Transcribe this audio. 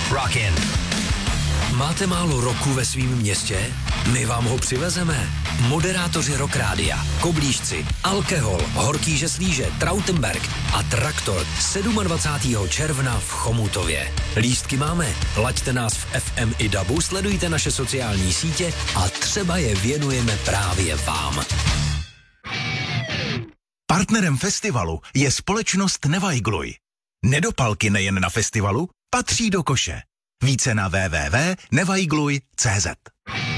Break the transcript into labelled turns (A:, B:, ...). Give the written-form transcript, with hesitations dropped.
A: Rockin'. Máte málo roku ve svém městě? My vám ho přivezeme. Moderátoři Rock Rádia, Koblížci, Alkohol, Horký Slíže, Trautenberg a Traktor 27. června v Chomutově. Lístky máme, laďte nás v FM i DABu, sledujte naše sociální sítě a třeba je věnujeme právě vám.
B: Partnerem festivalu je společnost Nevajgluj. Nedopalky nejen na festivalu patří do koše. Více na www.nevajgluj.cz.